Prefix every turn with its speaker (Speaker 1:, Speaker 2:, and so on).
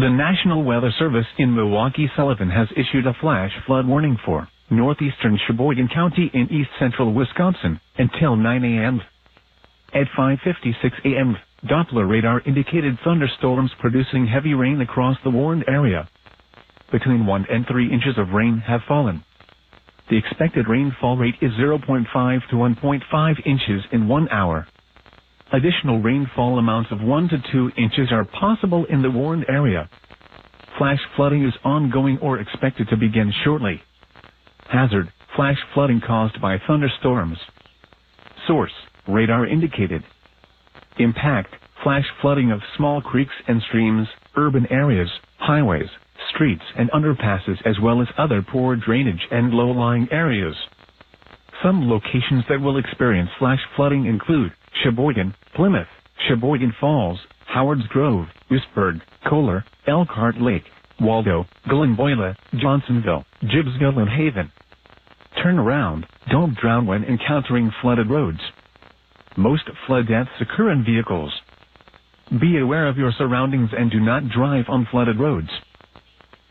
Speaker 1: The National Weather Service in Milwaukee-Sullivan has issued a flash flood warning for northeastern Sheboygan County in east-central Wisconsin until 9 a.m. At 5:56 a.m., Doppler radar indicated thunderstorms producing heavy rain across the warned area. Between 1 and 3 inches of rain have fallen. The expected rainfall rate is 0.5 to 1.5 inches in 1 hour. Additional rainfall amounts of 1 to 2 inches are possible in the warned area. Flash flooding is ongoing or expected to begin shortly. Hazard: flash flooding caused by thunderstorms. Source: radar indicated. Impact: flash flooding of small creeks and streams, urban areas, highways, streets and underpasses, as well as other poor drainage and low-lying areas. Some locations that will experience flash flooding include Sheboygan, Plymouth, Sheboygan Falls, Howards Grove, Oostburg, Kohler, Elkhart Lake, Waldo, Glenboyle, Johnsonville, Gibbsville and Haven. Turn around, don't drown when encountering flooded roads. Most flood deaths occur in vehicles. Be aware of your surroundings and do not drive on flooded roads.